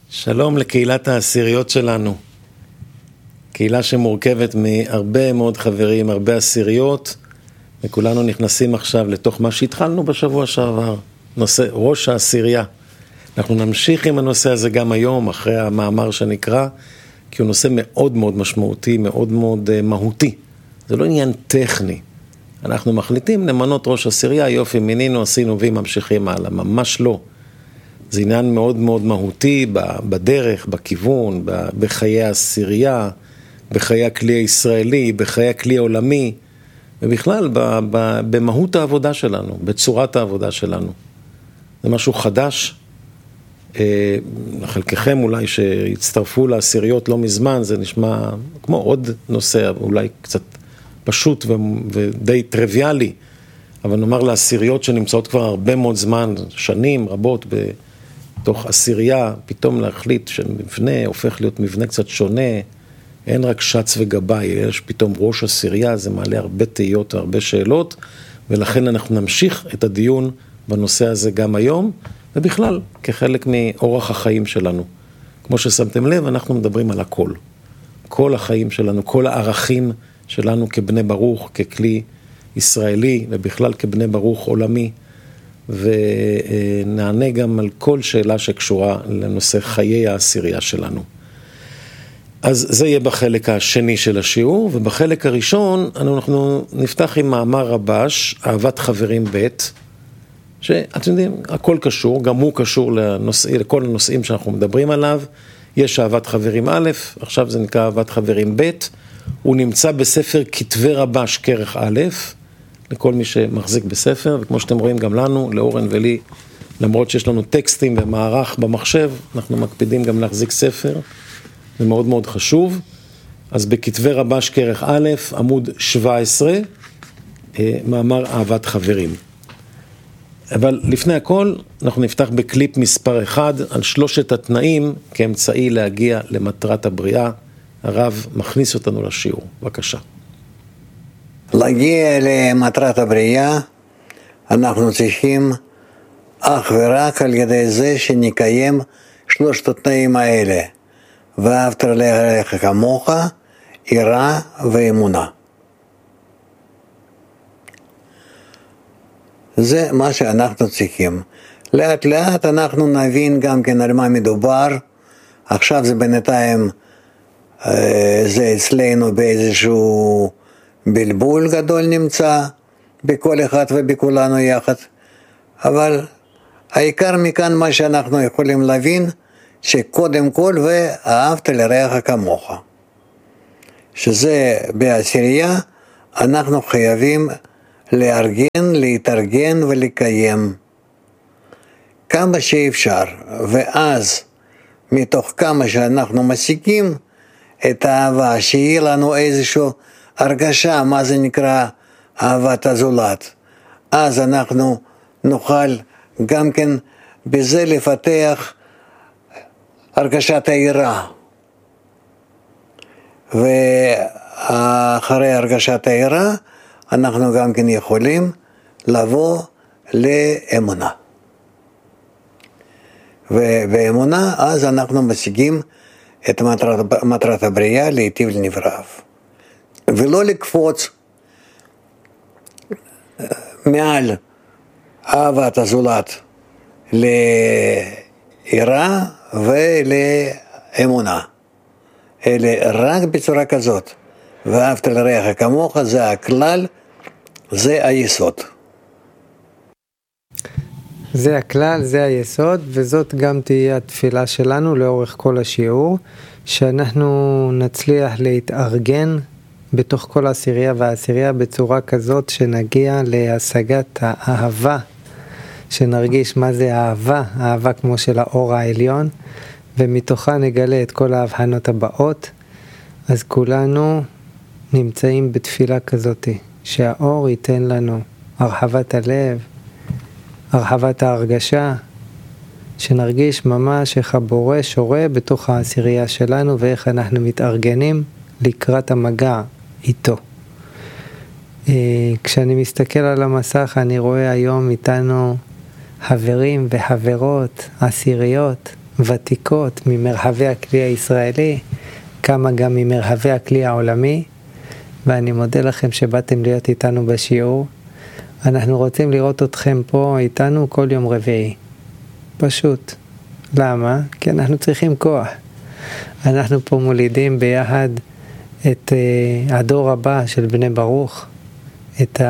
שלום לקהילת העשיריות שלנו. קהילה שמורכבת מהרבה מאוד חברים, הרבה עשיריות, וכולנו נכנסים עכשיו לתוך מה שהתחלנו בשבוע שעבר, נושא ראש העשירייה. אנחנו נמשיך עם הנושא הזה גם היום, אחרי המאמר שנקרא, כי הוא נושא מאוד מאוד משמעותי, מאוד מאוד מהותי. זה לא עניין טכני. אנחנו מחליטים למנות ראש עשירייה, יופי, מינינו, עשינו וממשיכים הלאה, ממש לא. זה עניין מאוד מאוד מהותי בדרך, בכיוון, בחיי העשירייה, בחיי הכלי הישראלי, בחיי הכלי העולמי, ובכלל במהות העבודה שלנו, בצורת העבודה שלנו. זה משהו חדש. חלקכם אולי שהצטרפו לעשיריות לא מזמן, זה נשמע כמו עוד נושא, אולי קצת פשוט ודי טריוויאלי, אבל נאמר לעשיריות שנמצאות כבר הרבה מאוד זמן, שנים רבות בתוך עשירייה, פתאום להחליט שמבנה הופך להיות מבנה קצת שונה, אין רק שץ וגבאי, יש פתאום ראש עשירייה, זה מעלה הרבה תהיות והרבה שאלות, ולכן אנחנו נמשיך את הדיון בנושא הזה גם היום, ובכלל, כחלק מאורח החיים שלנו. כמו ששמתם לב, אנחנו מדברים על הכל. כל החיים שלנו, כל הערכים שלנו כבני ברוך, ככלי ישראלי, ובכלל כבני ברוך עולמי, ונענה גם על כל שאלה שקשורה לנושא חיי העשירייה שלנו. אז זה יהיה בחלק השני של השיעור, ובחלק הראשון אנחנו נפתח עם מאמר רבש, אהבת חברים ב', שאתם יודעים, הכל קשור, גם הוא קשור לכל הנושאים שאנחנו מדברים עליו. יש אהבת חברים א', עכשיו זה נקרא אהבת חברים ב', הוא נמצא בספר כתבי רבש כרך א', לכל מי שמחזיק בספר, וכמו שאתם רואים גם לנו, לאורן ולי, למרות שיש לנו טקסטים ומערך במחשב, אנחנו מקפידים גם להחזיק ספר, זה מאוד מאוד חשוב. אז בכתבי רבש כרך א', עמוד 17, מאמר אהבת חברים. אבל לפני הכל, אנחנו נפתח בקליפ מספר 1 על 3 התנאים כאמצעי להגיע למטרת הבריאה. הרב מכניס אותנו לשיעור. בבקשה. להגיע למטרת הבריאה, אנחנו צריכים אך ורק על ידי זה שנקיים 3 התנאים האלה. ואהבת לרעך כמוך, יראה ואמונה. זה מה שאנחנו צריכים. לאט לאט אנחנו נבין גם כן על מה מדובר. עכשיו זה בינתיים, זה אצלנו באיזשהו בלבול גדול נמצא, בכל אחד ובכולנו יחד. אבל העיקר מכאן מה שאנחנו יכולים להבין, שקודם כל ואהבת לרעך כמוך. שזה בעשירייה, אנחנו חייבים לארגן, להתארגן ולקיים כמה שאפשר, ואז מתוך כמה שאנחנו משיגים את האהבה, שיהיה לנו איזושהי הרגשה, מה זה נקרא אהבת הזולת, אז אנחנו נוכל גם כן בזה לפתח הרגשת היראה, ואחרי הרגשת היראה אנחנו גם כן יכולים לבוא לאמונה. ובאמונה אז אנחנו משיגים את מטרת הבריאה להיטיב לנבראיו. ולא לקפוץ מעל אהבת הזולת ליראה ולאמונה. אלא רק בצורה כזאת. ואהבת לרעך כמוך, זה הכלל, זה היסוד. זה הכלל, זה היסוד, וזאת גם תהיה התפילה שלנו לאורך כל השיעור, שאנחנו נצליח להתארגן בתוך כל העשירייה והעשירייה בצורה כזאת שנגיע להשגת האהבה, שנרגיש מה זה אהבה, אהבה כמו של האור העליון, ומתוכה נגלה את כל ההבחנות הבאות. אז כולנו נמצאים בתפילה כזאת, שהאור ייתן לנו הרחבת הלב, הרחבת ההרגשה, שנרגיש ממש איך הבורא שורה בתוך העשירייה שלנו, ואיך אנחנו מתארגנים לקראת המגע איתו. כשאני מסתכל על המסך, אני רואה היום איתנו חברים וחברות, עשיריות, ותיקות ממרחבי הכלי הישראלי, כמה גם ממרחבי הכלי העולמי, ואני מודה לכם שבאתם להיות איתנו בשיעור. אנחנו רוצים לראות אתכם פה איתנו כל יום רביעי. פשוט. למה? כי אנחנו צריכים כוח. אנחנו פה מולידים ביחד את הדור הבא של בני ברוך, את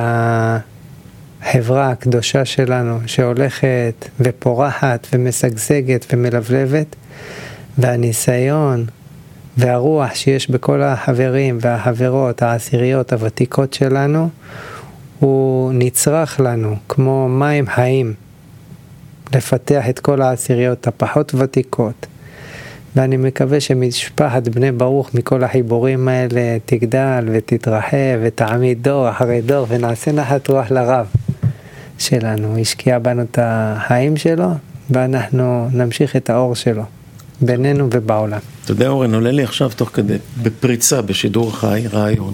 החברה הקדושה שלנו שהולכת ופורחת ומשגשגת ומלבלבת, והניסיון והרוח שיש בכל החברים והחברות העשיריות הוותיקות שלנו, הוא נצרך לנו כמו מים חיים לפתח את כל העשיריות הפחות ותיקות. ואני מקווה שמשפחת בני ברוך מכל החיבורים האלה תגדל ותתרחב ותעמיד דור אחרי דור, ונעשה נחת רוח לרב שלנו. השקיע בנו את החיים שלו, ואנחנו נמשיך את האור שלו בינינו ובעולם. אתה יודע אורן, עולה לי עכשיו תוך כדי בפריצה בשידור חי רעיון.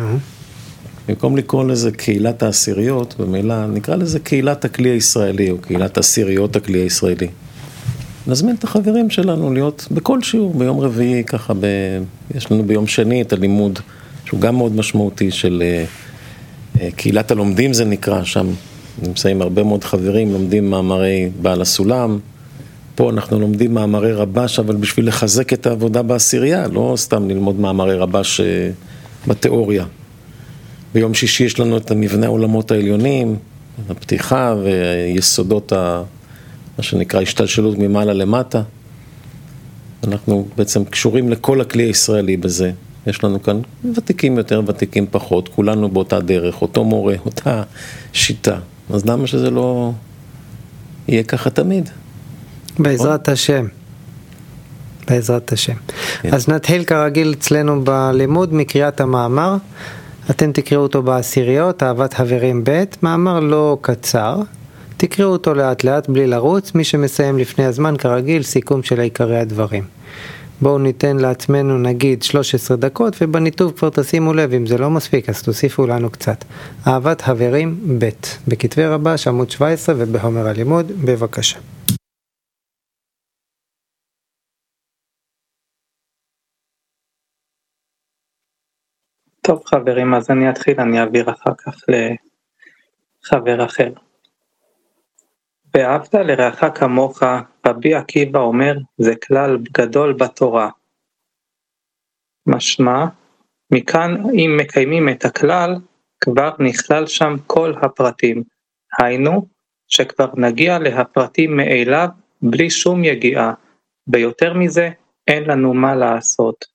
במקום לקרוא לזה קהילת העשיריות, במילה נקרא לזה קהילת הכלי הישראלי, או קהילת עשיריות הכלי הישראלי. נזמין את החברים שלנו להיות בכל שיעור, ביום רביעי, ככה יש לנו ביום שני את הלימוד, שהוא גם מאוד משמעותי של קהילת הלומדים זה נקרא, שם נמצאים הרבה מאוד חברים, לומדים מאמרי בעל הסולם, פה אנחנו לומדים מאמרי רבש, אבל בשביל לחזק את העבודה בעשירייה, לא סתם ללמוד מאמרי רבש בתיאוריה. ביום שישי יש לנו את מבנה העולמות העליונים, הפתיחה ויסודות מה שנקרא השתלשלות ממעלה למטה. אנחנו בעצם קשורים לכל הכלי הישראלי בזה. יש לנו כאן ותיקים יותר, ותיקים פחות, כולנו באותה דרך, אותו מורה, אותה שיטה. אז למה שזה לא יהיה ככה תמיד? בעזרת השם. בעזרת השם. כן. אז נתחיל כרגיל אצלנו בלימוד מקריאת המאמר. אתם תקראו אותו בעשיריות, אהבת חברים ב', מאמר לא קצר. תקראו אותו לאט לאט בלי לרוץ, מי שמסיים לפני הזמן כרגיל, סיכום של עיקרי הדברים. בואו ניתן לעצמנו נגיד 13 דקות, ובניתוב כבר תשימו לב, אם זה לא מספיק אז תוסיפו לנו קצת. אהבת חברים ב', בכתבי רבש עמוד 17 ובחומר הלימוד, בבקשה. טוב חברים, אז אני אתחיל, אני אעביר אחר כך לחבר אחר. ואהבת לרעך כמוך, רבי עקיבא אומר, זה כלל גדול בתורה. משמע, מכאן אם מקיימים את הכלל, כבר נכלל שם כל הפרטים. היינו, שכבר נגיע להפרטים מאליו בלי שום יגיעה, ויותר מזה אין לנו מה לעשות.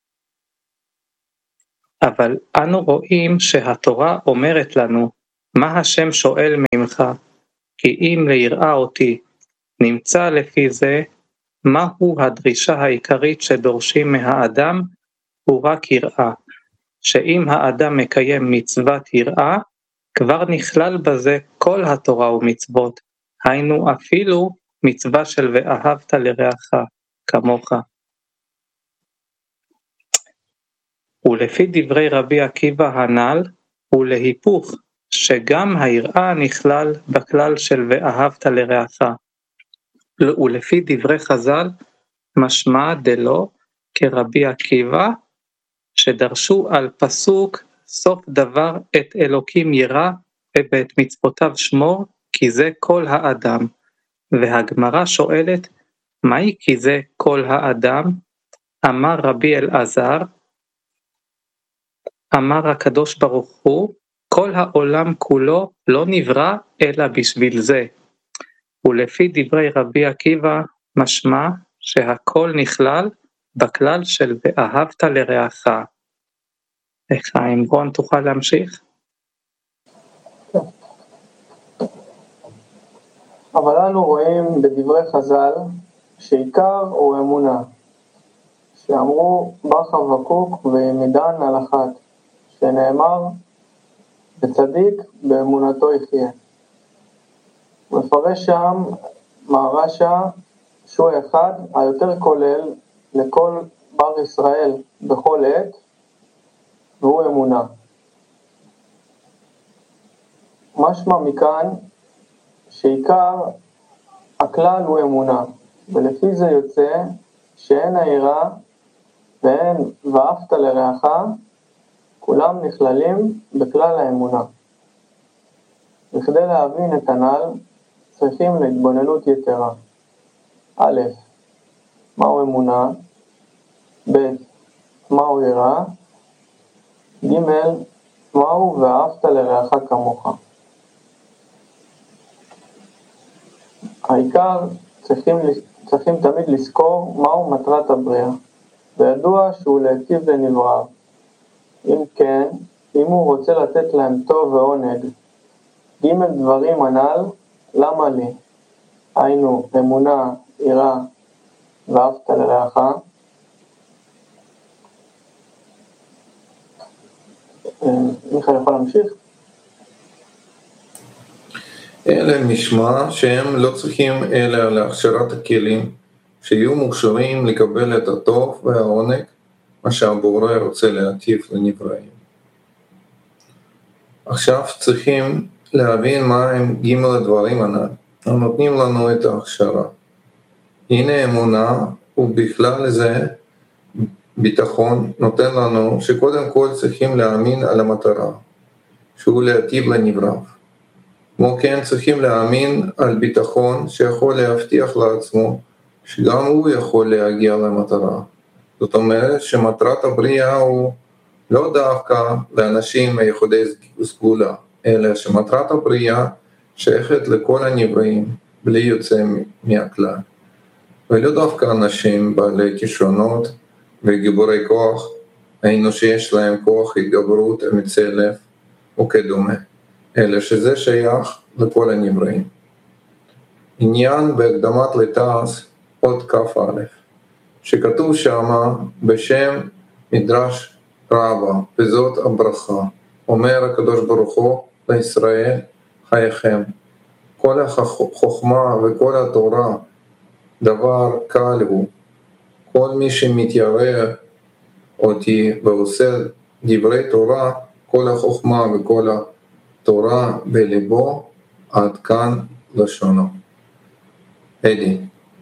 אבל אנו רואים שהתורה אומרת לנו, מה השם שואל ממך? כי אם ליראה אותי נמצא לפי זה, מהו הדרישה העיקרית שדורשים מהאדם? הוא רק יראה. שאם האדם מקיים מצוות יראה, כבר נכלל בזה כל התורה ומצוות, היינו אפילו מצווה של ואהבת לרעך כמוך. ולפי דברי רבי עקיבא הנ"ל, ולהיפוך, שגם היראה נכלל בכלל של ואהבת לרעך. ולפי דברי חז"ל, משמע דלא כרבי עקיבא, שדרשו על פסוק סוף דבר את אלוקים ירא ואת מצוותיו שמור, כי זה כל האדם. והגמרא שואלת, מהי כי זה כל האדם? אמר רבי אלעזר, אמר הקדוש ברוך הוא, כל העולם כולו לא נברא אלא בשביל זה. ולפי דברי רבי עקיבא משמע שהכל נכלל בכלל של ואהבת לרעך. חיים רון, תוכל להמשיך? אבל אנו רואים בדברי חז"ל שעיקר הוא אמונה, שאמרו בר חבקוק ומדן על אחת, שנאמר וצדיק באמונתו יחיה. מפרש שם מהרש"א שהוא אחד היותר כולל לכל בר ישראל בכל עת, והוא אמונה. משמע מכאן שעיקר הכלל הוא אמונה, ולפי זה יוצא שאין היראה ואין ואהבת לרעך, כולם נכללים בכלל האמונה. בכדי להבין את הנ"ל, צריכים להתבוננות יתרה. א', מהו אמונה? ב', מהו יראה? ג', מהו ואהבת לרעך כמוך. העיקר צריכים תמיד לזכור מהו מטרת הבריאה, וידוע שהוא להיטיב לנבראיו. אם כן, אם הוא רוצה לתת להם טוב ועונג, ג' דברים הנ"ל, למה לי? היינו אמונה, יראה ואהבת לרעך. מיכאל יכול להמשיך? אלה משמע שהם לא צריכים אלא להכשרת הכלים, שיהיו מוכשרים לקבל את הטוב והעונג, מה שהבורא רוצה להטיף לנבראים. עכשיו צריכים להבין מה הם ג' הדברים הנ"ל, הנותנים לנו את ההכשרה. הנה אמונה, ובכלל זה ביטחון נותן לנו שקודם כל צריכים להאמין על המטרה, שהוא להטיב לנבראיו. כמו כן צריכים להאמין על ביטחון שיכול להבטיח לעצמו שגם הוא יכול להגיע למטרה. זאת אומרת שמטרת הבריאה הוא לא דווקא לאנשים היחודי סגולה, אלא שמטרת הבריאה שייכת לכל הנבראים בלי יוצא מהכלל. ולא דווקא אנשים בעלי כישרונות וגיבורי כוח, היינו שיש להם כוח התגברות אמיצי לב וכדומה, אלא שזה שייך לכל הנבראים. עניין בהקדמת לתעש עוד כ"א, שכתוב שמה בשם מדרש רבה, וזאת הברכה, אומר הקדוש ברוך הוא לישראל חייכם. כל החוכמה וכל התורה דבר קל הוא. כל מי שמתיירא אותי ועושה דברי תורה, כל החוכמה וכל התורה בליבו, עד כאן לשונו. אדי.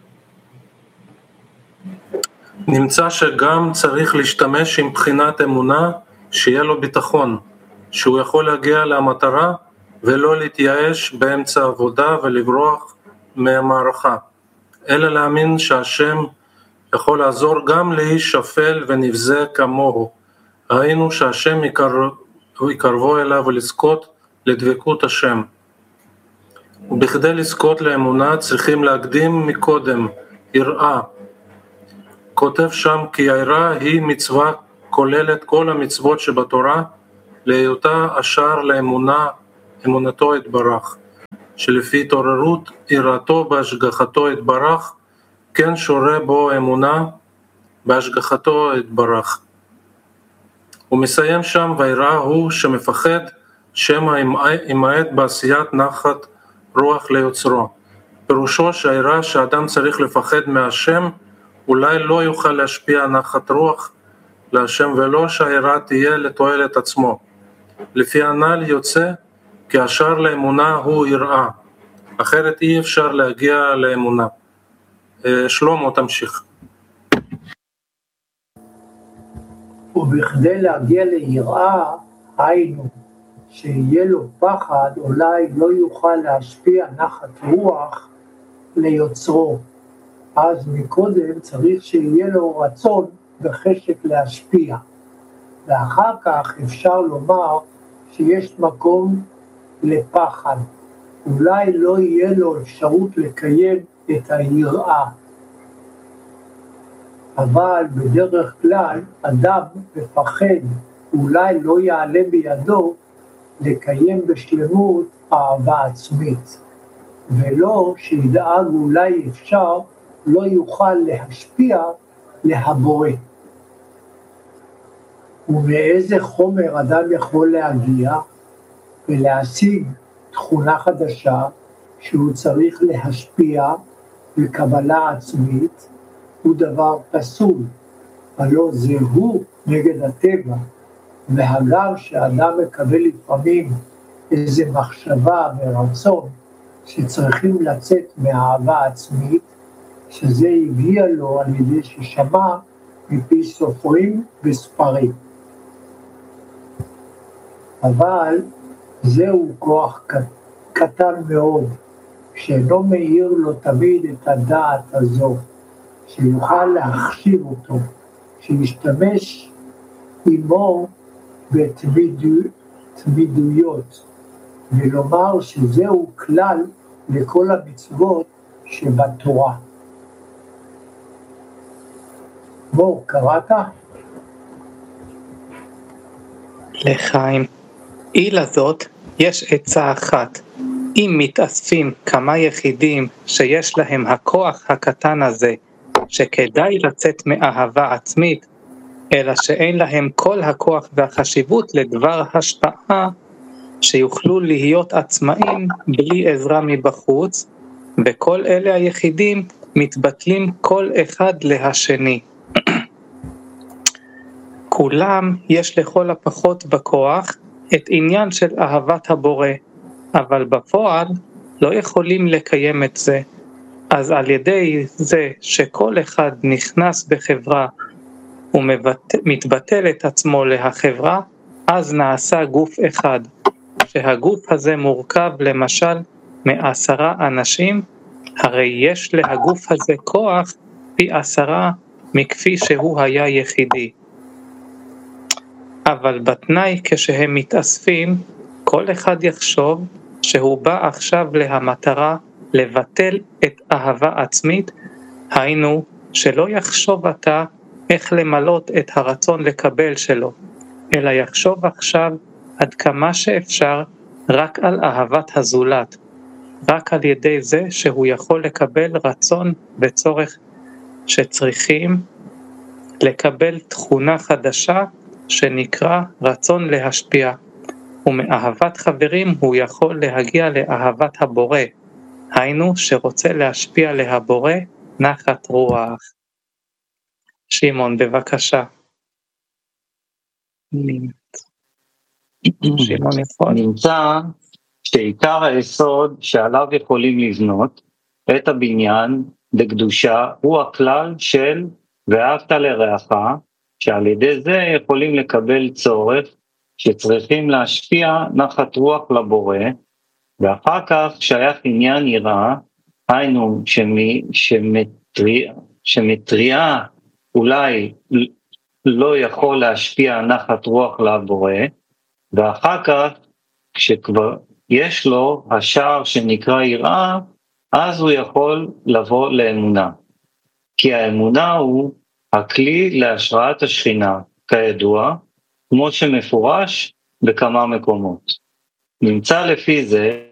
נמצא שגם צריך להשתמש עם בחינת אמונה, שיהיה לו ביטחון, שהוא יכול להגיע למטרה ולא להתייאש באמצע העבודה ולברוח מהמערכה, אלא להאמין שהשם יכול לעזור גם לאיש שפל ונבזה כמוהו, ראינו שהשם יקרבו אליו ולזכות לדבקות השם. ובכדי לזכות לאמונה צריכים להקדים מקודם יראה. כותב שם כי היראה היא מצווה כוללת כל המצוות שבתורה, להיותה השער לאמונה, אמונתו יתברך, שלפי התעוררות יראתו בהשגחתו יתברך, כן שורה בו אמונה בהשגחתו יתברך. הוא מסיים שם, והיראה הוא שמפחד שמא ימעט בעשיית נחת רוח ליוצרו. פירושו שהיראה שאדם צריך לפחד מהשם, אולי לא יוכל להשפיע נחת רוח להשם, ולא שהיראה תהיה לתועלת עצמו. לפי הנ"ל יוצא כי השער לאמונה הוא יראה, אחרת אי אפשר להגיע לאמונה. שלמה, תמשיך. ובכדי להגיע ליראה, היינו, שיהיה לו פחד, אולי לא יוכל להשפיע נחת רוח ליוצרו. אז מקודם צריך שיהיה לו רצון וחשק להשפיע. ואחר כך אפשר לומר שיש מקום לפחד. אולי לא יהיה לו אפשרות לקיים את היראה. אבל בדרך כלל אדם מפחד, אולי לא יעלה בידו לקיים בשלמות אהבה עצמית, ולא שידאג אולי אפשר לא יוכל להשפיע להבורא. ומאיזה חומר אדם יכול להגיע ולהשיג תכונה חדשה שהוא צריך להשפיע לקבלה עצמית, הוא דבר פסול, הלא זהו נגד הטבע, והגם שאדם מקבל לפעמים איזו מחשבה ורצון שצריכים לצאת מהאהבה עצמית, שזה הגיע לו על ידי ששמע מפי סופרים וספרים. אבל זהו כוח קטן מאוד, שאינו מאיר לו תמיד את הדעת הזו, שיוכל להחשיב אותו, שישתמש עמו בתמידויות, ולומר שזהו כלל לכל המצוות שבתורה. בוא, קראת? לחיים. לזאת יש עצה אחת. אם מתאספים כמה יחידים שיש להם הכוח הקטן הזה, שכדאי לצאת מאהבה עצמית, אלא שאין להם כל הכוח והחשיבות לדבר השפעה, שיוכלו להיות עצמאים בלי עזרה מבחוץ, וכל אלה היחידים מתבטלים כל אחד להשני. כולם יש לכל הפחות בכוח את עניין של אהבת הבורא, אבל בפועל לא יכולים לקיים את זה. אז על ידי זה שכל אחד נכנס בחברה ומתבטל את עצמו להחברה, אז נעשה גוף אחד, שהגוף הזה מורכב למשל מ10 אנשים, הרי יש להגוף הזה כוח פי 10 מכפי שהוא היה יחידי. אבל בתנאי כשהם מתאספים, כל אחד יחשוב שהוא בא עכשיו להמטרה לבטל את אהבה עצמית, היינו שלא יחשוב אתה איך למלות את הרצון לקבל שלו, אלא יחשוב עכשיו עד כמה שאפשר רק על אהבת הזולת, רק על ידי זה שהוא יכול לקבל רצון וצורך שצריכים לקבל תכונה חדשה שנקרא רצון להשפיע, ומאהבת חברים הוא יכול להגיע לאהבת הבורא, היינו שרוצה להשפיע להבורא נחת רוח. שמעון, בבקשה. שמעון יכול. נמצא שעיקר היסוד שעליו יכולים לבנות את הבניין בקדושה הוא הכלל של ואהבת לרעך, שעל ידי זה יכולים לקבל צורך שצריכים להשפיע נחת רוח לבורא, ואחר כך שייך עניין יראה, היינו שמטריה אולי לא יכול להשפיע נחת רוח לבורא, ואחר כך כשכבר יש לו השער שנקרא יראה, אז הוא יכול לבוא לאמונה. כי האמונה הוא הכלי להשראת השכינה, כידוע, כמו שמפורש בכמה מקומות. נמצא לפי זה